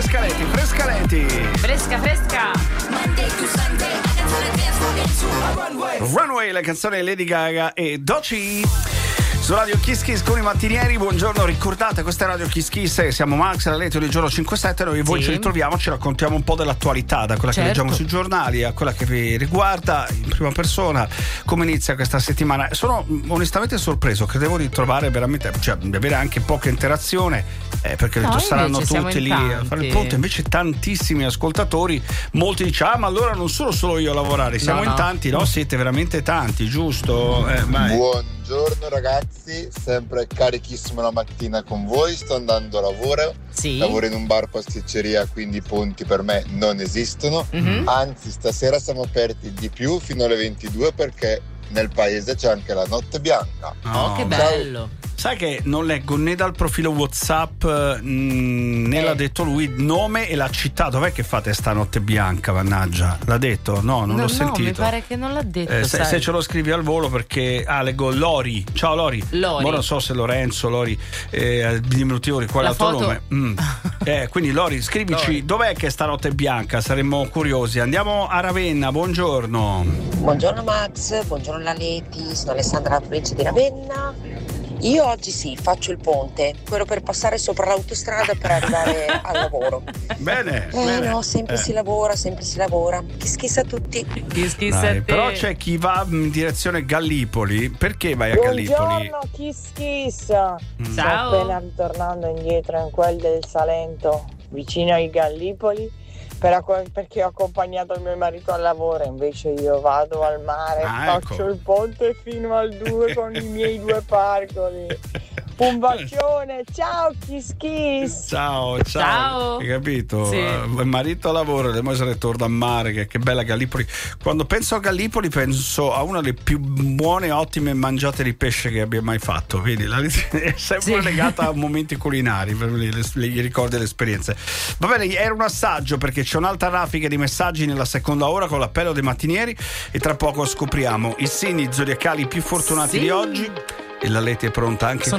Frescaletti, Frescaletti. Fresca. Runway, la canzone di Lady Gaga e Doechii. Su Radio Kiss Kiss con i mattinieri, buongiorno, ricordate questa è Radio Kiss Kiss, siamo Max, la Leti di giorno 5-7, noi e voi ci ritroviamo, ci raccontiamo un po' dell'attualità, da quella che leggiamo sui giornali a quella che vi riguarda in prima persona, come inizia questa settimana. Sono onestamente sorpreso, credevo di trovare veramente, cioè di avere anche poca interazione, perché saranno tutti lì a fare il ponte, invece tantissimi ascoltatori, molti dicono ma allora non sono solo io a lavorare, siamo in tanti, no? Siete veramente tanti, giusto? Buongiorno ragazzi, sempre carichissimo la mattina con voi, sto andando a lavoro, lavoro in un bar pasticceria, quindi ponti per me non esistono, anzi stasera siamo aperti di più fino alle 22 perché nel paese c'è anche la notte bianca. Oh, che bello! Sai che non leggo né dal profilo WhatsApp né l'ha detto lui nome e la città. Dov'è che fate sta notte bianca, mannaggia? L'ha detto? No, non l'ho sentito. Mi pare che non l'ha detto. Se ce lo scrivi al volo perché leggo Lori. Ciao Lori. Ma non so se Lorenzo, Lori, diminutivo di qual è il tuo nome. Quindi Lori, scrivici dov'è che sta notte bianca? Saremmo curiosi. Andiamo a Ravenna, buongiorno. Buongiorno Max, buongiorno la Leti, sono Alessandra dalla provincia di Ravenna. Io oggi faccio il ponte, quello per passare sopra l'autostrada per arrivare al lavoro. Bene. No, sempre si lavora. Kiss a tutti. Kiss a te. Però c'è chi va in direzione Gallipoli. Perché vai a Gallipoli? Buongiorno Kiss. Ciao. Sto appena ritornando indietro in quel del Salento, vicino ai Gallipoli. Perché ho accompagnato il mio marito al lavoro, invece io vado al mare, faccio il ponte fino al 2 con i miei 2 pargoli. Un bacione, ciao Kiss. Ciao. Hai capito? Il marito a lavoro, le moglie torna a mare, che bella Gallipoli. Quando penso a Gallipoli penso a una delle più buone e ottime mangiate di pesce che abbia mai fatto. Vedi, è sempre legata a momenti culinari, per gli ricordi e le esperienze. Va bene, era un assaggio perché c'è un'altra raffica di messaggi nella seconda ora con l'appello dei mattinieri e tra poco scopriamo i segni zodiacali più fortunati di oggi e la Leti è pronta anche con